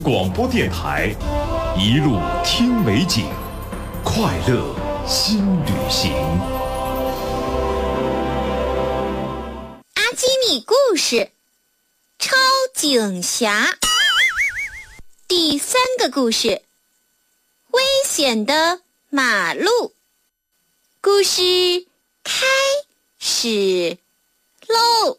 广播电台，一路听美景，快乐新旅行。 阿基米故事：超警侠。第3个故事：危险的马路。故事开始喽！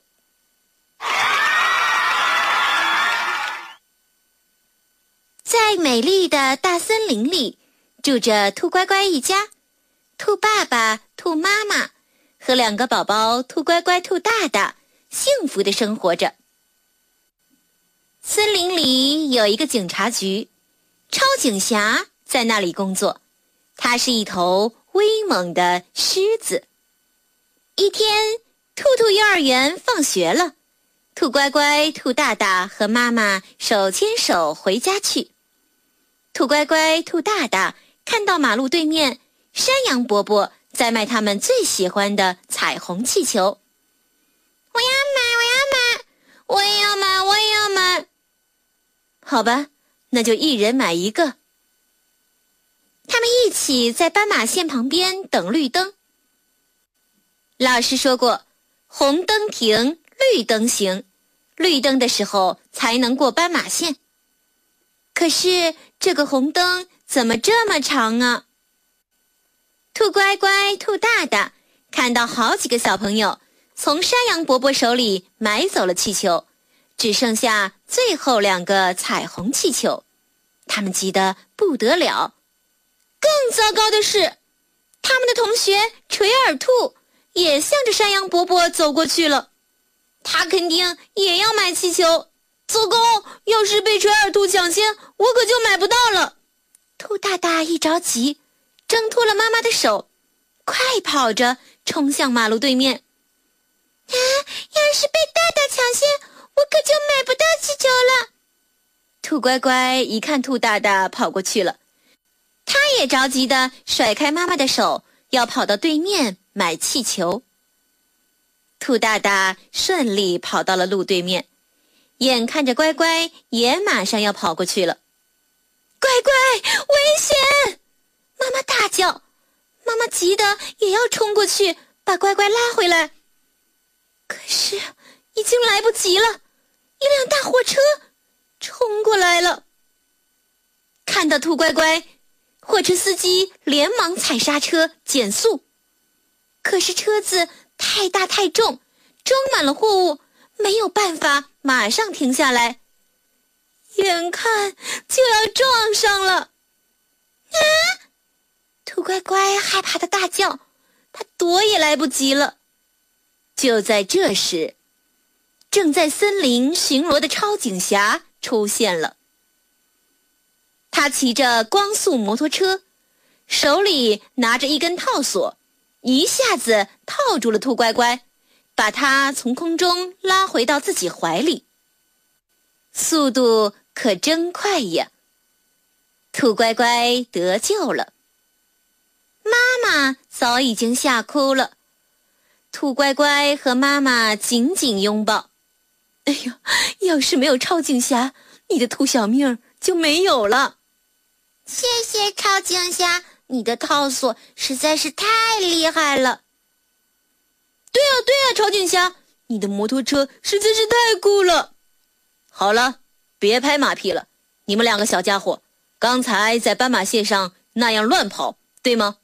在美丽的大森林里，住着兔乖乖一家，兔爸爸、兔妈妈和2个宝宝兔乖乖、兔大大幸福地生活着。森林里有一个警察局，超警侠在那里工作，他是一头威猛的狮子。一天，兔兔幼儿园放学了，兔乖乖、兔大大和妈妈手牵手回家去。兔乖乖、兔大大看到马路对面，山羊伯伯在卖他们最喜欢的彩虹气球。我要买，我也要买，我也要买。好吧，那就一人买一个。他们一起在斑马线旁边等绿灯。老师说过，红灯停，绿灯行，绿灯的时候才能过斑马线。可是这个红灯怎么这么长啊？兔乖乖、兔大大看到好几个小朋友从山羊伯伯手里买走了气球，只剩下最后2个彩虹气球，他们急得不得了。更糟糕的是，他们的同学垂耳兔也向着山羊伯伯走过去了，他肯定也要买气球。糟糕，要是被垂耳兔抢先，我可就买不到了。兔大大一着急，挣脱了妈妈的手，快跑着冲向马路对面。要是被大大抢先，我可就买不到气球了。兔乖乖一看兔大大跑过去了，他也着急地甩开妈妈的手，要跑到对面买气球。兔大大顺利跑到了路对面，眼看着乖乖也马上要跑过去了。乖乖，危险！妈妈大叫，妈妈急得也要冲过去把乖乖拉回来。可是已经来不及了，一辆大货车冲过来了。看到兔乖乖，货车司机连忙踩刹车减速，可是车子太大太重，装满了货物，没有办法马上停下来，眼看就要撞上了。兔乖乖害怕的大叫，他躲也来不及了。就在这时，正在森林巡逻的超警侠出现了。他骑着光速摩托车，手里拿着一根套索，一下子套住了兔乖乖，把他从空中拉回到自己怀里。速度可真快呀！兔乖乖得救了。妈妈早已经吓哭了，兔乖乖和妈妈紧紧拥抱。哎呦，要是没有超警侠，你的兔小命就没有了。谢谢超警侠，你的套索实在是太厉害了。对啊，超警侠，你的摩托车实在是太酷了。好了，别拍马屁了，你们2个小家伙，刚才在斑马线上那样乱跑，对吗？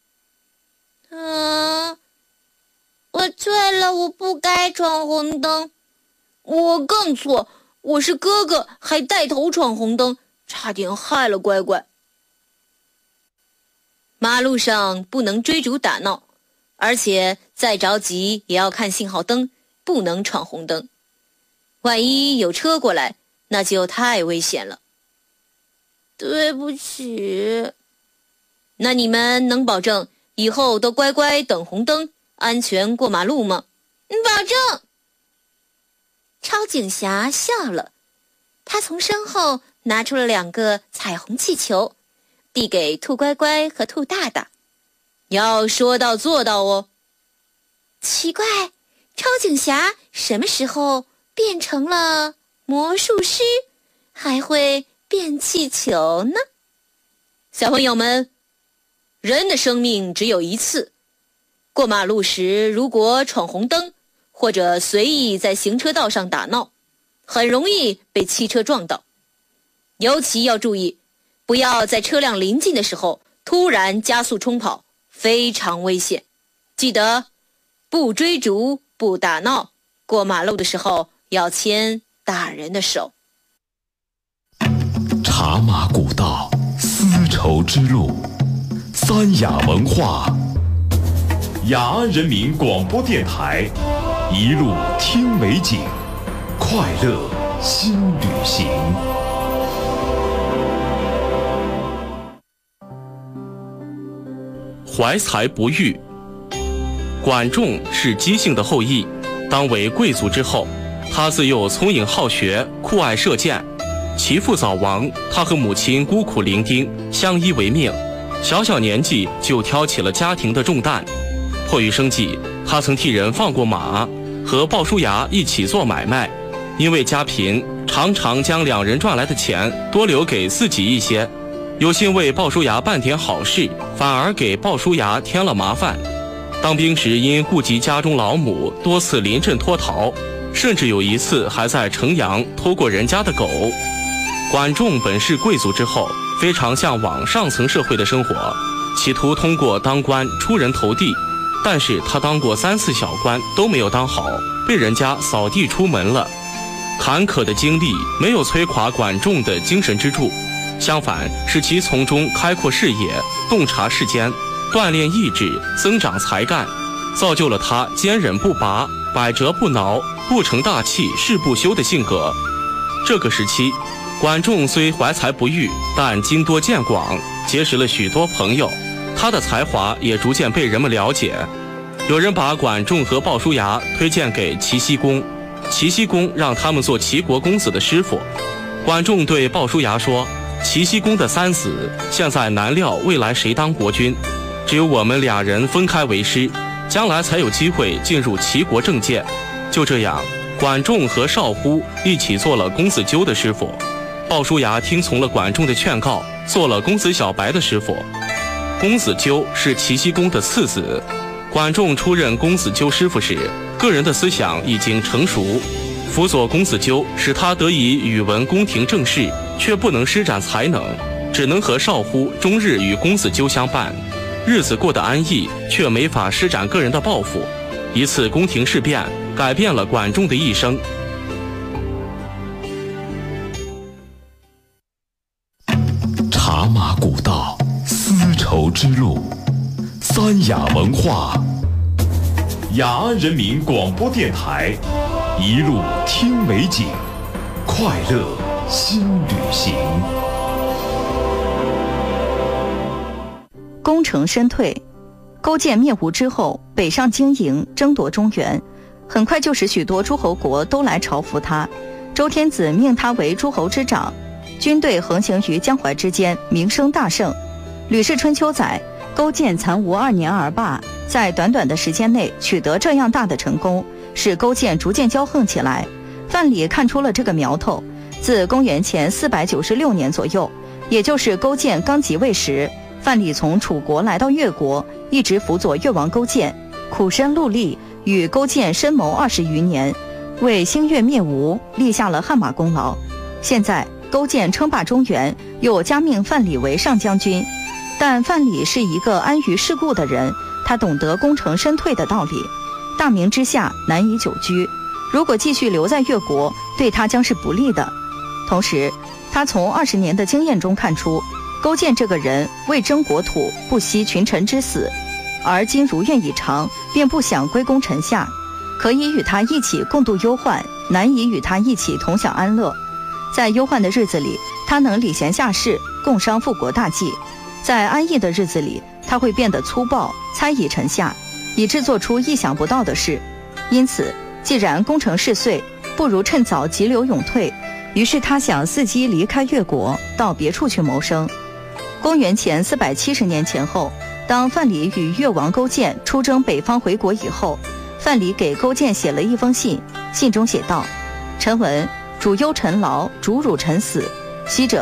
我错了，我不该闯红灯。我更错，我是哥哥，还带头闯红灯，差点害了乖乖。马路上不能追逐打闹，而且再着急也要看信号灯，不能闯红灯。万一有车过来，那就太危险了。对不起。那你们能保证以后都乖乖等红灯，安全过马路吗？保证。超警侠笑了，他从身后拿出了2个彩虹气球，递给兔乖乖和兔大大。要说到做到哦。奇怪，超警侠什么时候变成了魔术师，还会变气球呢？小朋友们，人的生命只有一次，过马路时如果闯红灯，或者随意在行车道上打闹，很容易被汽车撞到。尤其要注意，不要在车辆临近的时候突然加速冲跑，非常危险。记得不追逐，不打闹，过马路的时候要牵大人的手。 茶马古道，丝绸之路，三雅文化，雅安人民广播电台，一路听美景，快乐新旅行。 怀才不遇。管仲是姬姓的后裔，当为贵族之后，他自幼聪颖好学，酷爱射箭。其父早亡，他和母亲孤苦伶仃，相依为命。小小年纪就挑起了家庭的重担。迫于生计，他曾替人放过马，和鲍叔牙一起做买卖。因为家贫，常常将两人赚来的钱多留给自己一些。有心为鲍叔牙办点好事，反而给鲍叔牙添了麻烦。当兵时因顾及家中老母，多次临阵脱逃，甚至有一次还在城阳偷过人家的狗。管仲本是贵族之后，非常向往上层社会的生活，企图通过当官出人头地。但是他当过3次小官都没有当好，被人家扫地出门了。坎坷的经历没有摧垮管仲的精神支柱，相反使其从中开阔视野，洞察世间，锻炼意志，增长才干，造就了他坚忍不拔，百折不挠，不成大器誓不休的性格。这个时期，管仲虽怀才不遇，但经多见广，结识了许多朋友，他的才华也逐渐被人们了解。有人把管仲和鲍叔牙推荐给齐僖公，齐僖公让他们做齐国公子的师傅。管仲对鲍叔牙说，齐僖公的3子，现在难料未来谁当国君，只有我们2人分开为师，将来才有机会进入齐国政界。就这样，管仲和少乎一起做了公子纠的师傅。鲍叔牙听从了管仲的劝告，做了公子小白的师傅。公子纠是齐僖公的次子。管仲出任公子纠师傅时，个人的思想已经成熟，辅佐公子纠，使他得以语文宫廷政事，却不能施展才能，只能和少乎终日与公子纠相伴，日子过得安逸，却没法施展个人的抱负。一次宫廷事变，改变了管仲的一生。 茶马古道，丝绸之路，三雅文化，雅安人民广播电台，一路听美景，快乐新旅行。 功成身退。勾践灭吴之后，北上经营，争夺中原，很快就使许多诸侯国都来朝服他。周天子命他为诸侯之长，军队横行于江淮之间，名声大盛。吕氏春秋载，勾践残吴2年而罢，在短短的时间内取得这样大的成功，使勾践逐渐骄横起来。范蠡看出了这个苗头，自公元前496年左右，也就是勾践刚即位时，范蠡从楚国来到越国，一直辅佐越王勾践，苦身戮力，与勾践深谋20余年，为兴越灭吴立下了汗马功劳。现在勾践称霸中原，又加命范蠡为上将军，但范蠡是一个安于世故的人，他懂得功成身退的道理，大名之下难以久居，如果继续留在越国，对他将是不利的。同时他从20年的经验中看出，勾践这个人为争国土，不惜群臣之死，而今如愿以偿，便不想归功臣下，可以与他一起共度忧患，难以与他一起同享安乐。在忧患的日子里，他能礼贤下士，共商复国大计；在安逸的日子里，他会变得粗暴，猜疑臣下，以致做出意想不到的事。因此既然功成事遂，不如趁早急流勇退，于是他想伺机离开越国，到别处去谋生。公元前470年前后，当范蠡与越王勾践出征北方回国以后，范蠡给勾践写了一封信，信中写道：臣闻主忧臣劳，主辱臣死，昔者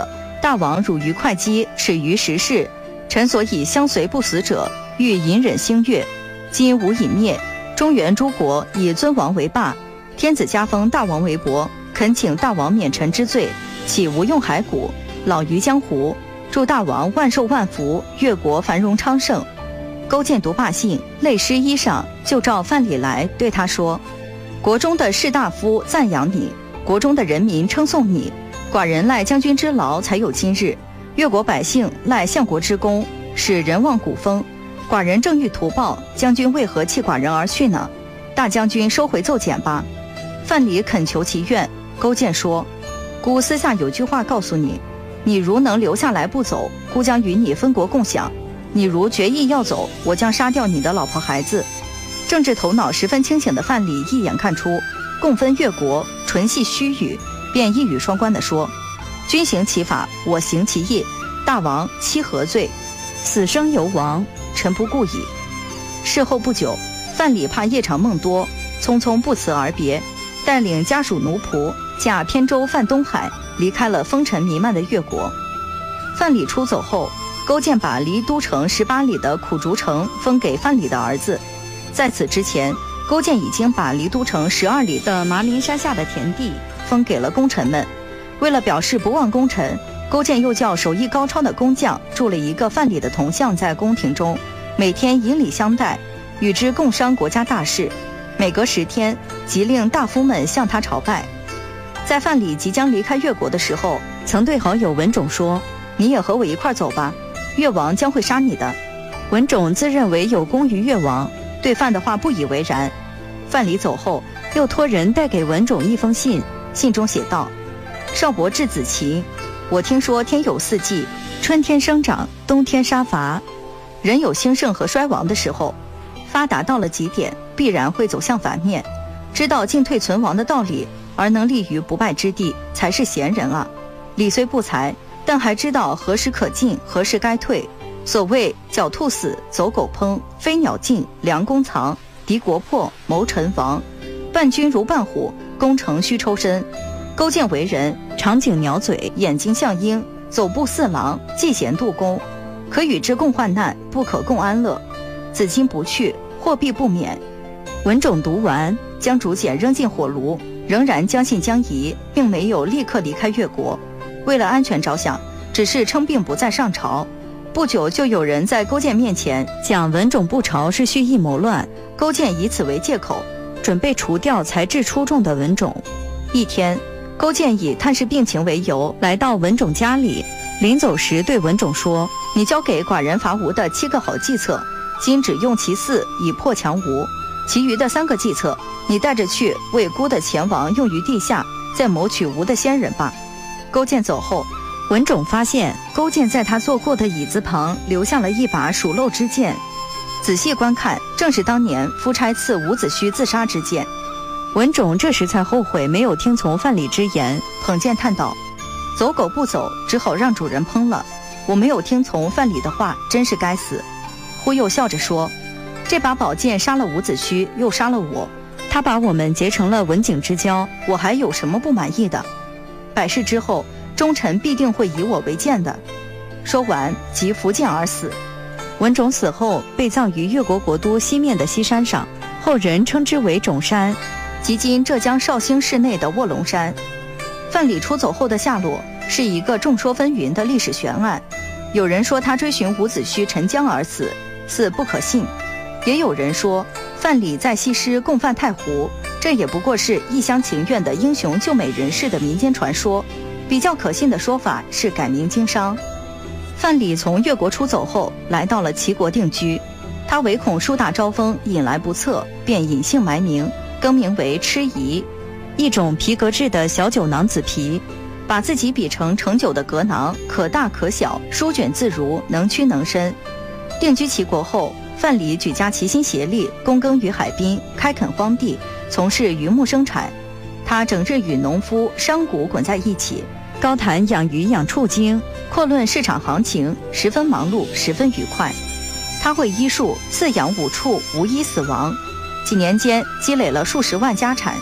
大王辱于会稽，耻于时事，臣所以相随不死者，欲隐忍星月，今吾已灭。中原诸国以尊王为霸，天子加封大王为伯，恳请大王免臣之罪，岂无用骸骨，老于江湖。祝大王万寿万福，越国繁荣昌盛。勾践读罢信，泪湿衣裳，就召范蠡来，对他说：国中的士大夫赞扬你，国中的人民称颂你，寡人赖将军之劳才有今日，越国百姓赖相国之功，使人望古风。寡人正欲图报，将军为何弃寡人而去呢？大将军收回奏简吧。范蠡恳求其愿。勾践说：孤私下有句话告诉你，你如能留下来不走，孤将与你分国共享；你如决意要走，我将杀掉你的老婆孩子。政治头脑十分清醒的范蠡一眼看出共分越国纯系虚语，便一语双关地说：君行其法，我行其义，大王妻何罪？死生由王，臣不顾矣。事后不久，范蠡怕夜长梦多，匆匆不辞而别，带领家属奴仆驾扁舟泛东海，离开了风尘弥漫的越国。范蠡出走后，勾践把离都城18里的苦竹城封给范蠡的儿子。在此之前，勾践已经把离都城12里的麻陵山下的田地封给了功臣们。为了表示不忘功臣，勾践又叫手艺高超的工匠铸了一个范蠡的铜像在宫廷中，每天以礼相待，与之共商国家大事。每隔10天，即令大夫们向他朝拜。在范蠡即将离开越国的时候，曾对好友文种说：你也和我一块走吧，越王将会杀你的。文种自认为有功于越王，对范的话不以为然。范蠡走后，又托人带给文种一封信，信中写道：少伯稚子奇，我听说天有4季，春天生长，冬天杀伐。人有兴盛和衰亡的时候，发达到了极点，必然会走向反面。知道进退存亡的道理，而能立于不败之地，才是贤人啊。礼虽不才，但还知道何时可进，何时该退。所谓狡兔死，走狗烹，飞鸟尽，良弓藏，敌国破，谋臣亡。伴君如伴虎，攻城须抽身。勾践为人，长颈鸟嘴，眼睛像鹰，走步似狼，嫉贤妒公。可与之共患难，不可共安乐。子今不去，祸必不免。文种读完，将竹简扔进火炉，仍然将信将疑，并没有立刻离开越国。为了安全着想，只是称病不再上朝。不久就有人在勾践面前讲文种不朝是蓄意谋乱，勾践以此为借口，准备除掉才智出众的文种。一天，勾践以探视病情为由来到文种家里，临走时对文种说：你交给寡人伐吴的7个好计策，今只用其4以破强吴，其余的3个计策你带着去为孤的前王用于地下，再谋取吴的先人吧。勾践走后，文种发现勾践在他坐过的椅子旁留下了一把属漏之剑，仔细观看，正是当年夫差刺伍子胥自杀之剑。文种这时才后悔没有听从范蠡之言，捧剑叹道：走狗不走，只好让主人烹了。我没有听从范蠡的话，真是该死。忽又笑着说：这把宝剑杀了伍子胥，又杀了我，他把我们结成了文景之交，我还有什么不满意的？百世之后，忠臣必定会以我为鉴的。说完，即伏剑而死。文种死后被葬于越国国都西面的西山上，后人称之为种山，即今浙江绍兴市内的卧龙山。范蠡出走后的下落是一个众说纷纭的历史悬案。有人说他追寻伍子胥沉江而死，似不可信；也有人说范蠡在西施共犯太湖，这也不过是一厢情愿的英雄救美人士的民间传说。比较可信的说法是改名经商。范蠡从越国出走后，来到了齐国定居。他唯恐树大招风引来不测，便隐姓埋名，更名为吃夷，一种皮革制的小酒囊子皮，把自己比成盛酒的革囊，可大可小，舒卷自如，能屈能伸。定居齐国后，范蠡举家齐心协力，躬耕于海滨，开垦荒地，从事渔牧生产。他整日与农夫、商贾滚在一起，高谈养鱼养畜经，阔论市场行情，十分忙碌，十分愉快。他会医术，饲养5畜无一死亡，几年间积累了数十万家产。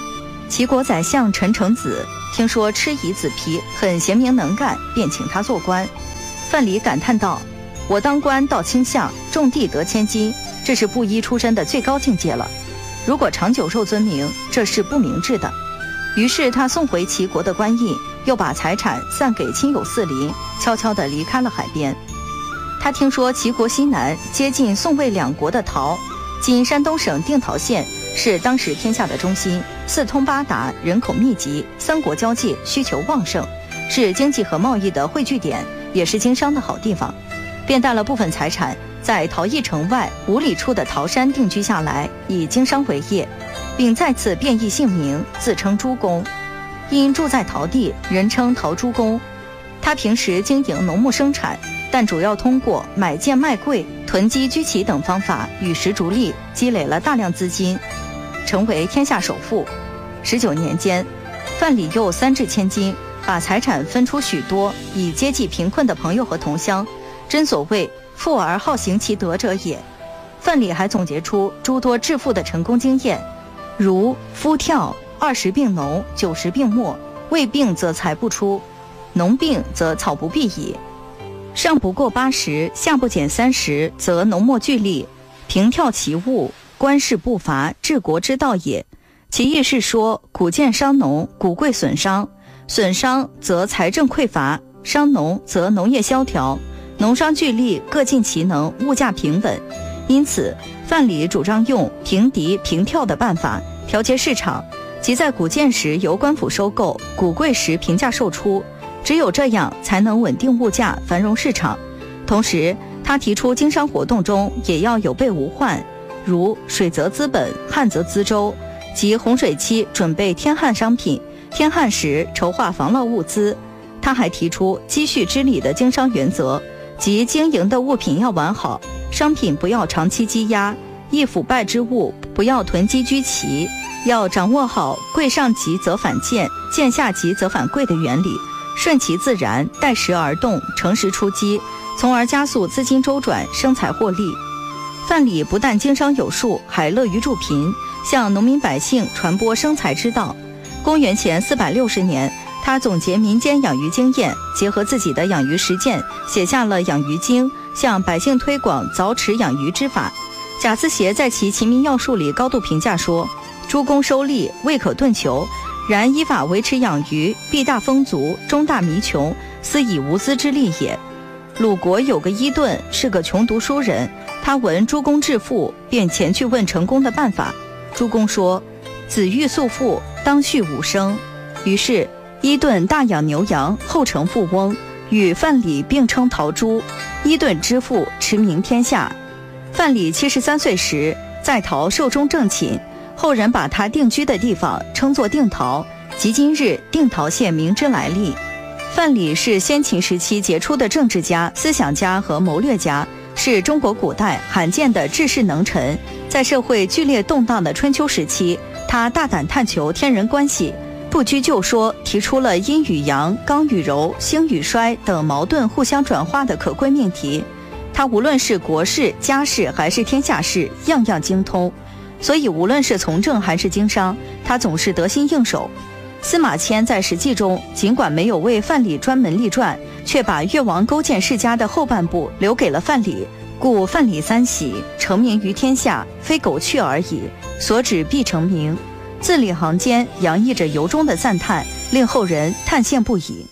齐国宰相陈成子听说吃夷子皮很贤明能干，便请他做官。范蠡感叹道：我当官到卿相，种地得千金，这是布衣出身的最高境界了。如果长久受尊名，这是不明智的。于是他送回齐国的官印，又把财产散给亲友四邻，悄悄地离开了海边。他听说齐国西南接近宋魏两国的陶，今山东省定陶县，是当时天下的中心，四通八达，人口密集，三国交界，需求旺盛，是经济和贸易的汇聚点，也是经商的好地方，便带了部分财产在陶邑城外5里处的陶山定居下来，以经商为业，并再次变异姓名，自称朱公。因住在陶地，人称陶朱公。他平时经营农牧生产，但主要通过买贱卖贵、囤积居奇等方法与时逐利，积累了大量资金，成为天下首富。19年间，范蠡又3掷千金，把财产分出许多，以接济贫困的朋友和同乡，真所谓富而好行其德者也。范蠡还总结出诸多致富的成功经验，如夫跳20病农，90病没，未病则财不出，农病则草不必矣。上不过80，下不减30，则农莫俱利，平跳其物，官事不伐，治国之道也。其意是说，谷贱伤农，谷贵损商，损商则财政匮乏，伤农则农业萧条，农商俱利，各尽其能，物价平稳。因此范蠡主张用平敌平跳的办法调节市场，即在谷贱时由官府收购，谷贵时平价售出，只有这样才能稳定物价，繁荣市场。同时他提出经商活动中也要有备无患，如水则资本，旱则资周，即洪水期准备天旱商品，天旱时筹划防涝物资。他还提出积蓄之理的经商原则，即经营的物品要完好，商品不要长期积压，易腐败之物不要囤积居奇，要掌握好贵上急则反贱，贱下急则反贵的原理，顺其自然，待时而动，乘时出击，从而加速资金周转，生财获利。范蠡不但经商有术，还乐于助贫，向农民百姓传播生财之道。公元前460年，他总结民间养鱼经验，结合自己的养鱼实践，写下了《养鱼经》，向百姓推广凿池养鱼之法。贾思勰在其《齐民要术》里高度评价说：诸公收利，未可顿求，然依法维持养鱼，必大丰足，终大弥穷，斯以无资之利也。鲁国有个伊顿，是个穷读书人，他闻诸公致富，便前去问成功的办法。诸公说：子欲速富，当畜5生。于是伊顿大养牛羊，后成富翁，与范蠡并称陶朱。伊顿之富，驰名天下。范蠡73岁时，在陶寿终正寝，后人把他定居的地方称作定陶，即今日定陶县名之来历。范蠡是先秦时期杰出的政治家、思想家和谋略家，是中国古代罕见的治世能臣。在社会剧烈动荡的春秋时期，他大胆探求天人关系，不拘就说，提出了阴与阳、刚与柔、兴与衰等矛盾互相转化的可贵命题。他无论是国事、家事还是天下事，样样精通，所以无论是从政还是经商，他总是得心应手。司马迁在《史记》中尽管没有为范蠡专门立传，却把越王勾践世家的后半部留给了范蠡，故范蠡三喜，成名于天下，非狗趣而已，所指必成名。字里行间洋溢着由衷的赞叹，令后人叹羡不已。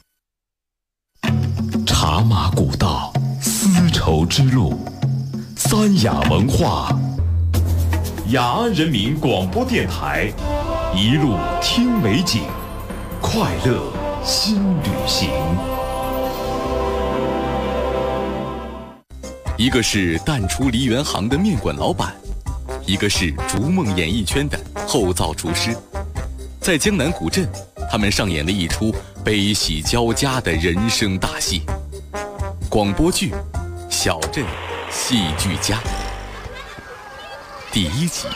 茶马古道，丝绸之路，三雅文化，雅安人民广播电台，一路听美景，快乐新旅行。 一个是淡出梨园行的面馆老板，一个是逐梦演艺圈的后灶厨师。在江南古镇，他们上演了一出悲喜交加的人生大戏。广播剧《小镇戏剧家》第1集。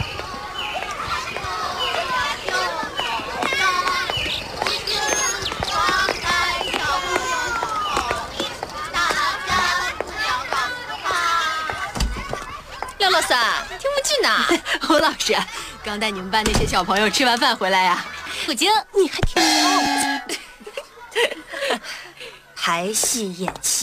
刘老师，听不进呐。 侯老师， 刚带你们班那些小朋友吃完饭回来呀。 普京， 你还挺傲气。 排戏演戏。